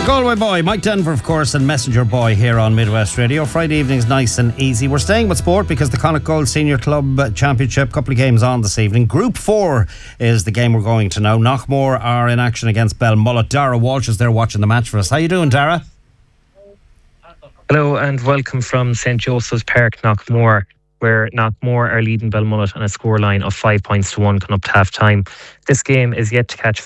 Galway boy, Mike Denver, of course, and Messenger boy here on Midwest Radio. Friday evening's nice and easy. We're staying with sport because the Connacht Gold Senior Club Championship, couple of games on this evening. Group 4 is the game we're going to now. Knockmore are in action against Belmullet. Dara Walsh is there watching the match for us. How you doing, Dara? Hello and welcome from St. Joseph's Park, Knockmore, where Knockmore are leading Belmullet on a scoreline of 5 points to 1 coming up to half time. This game is yet to catch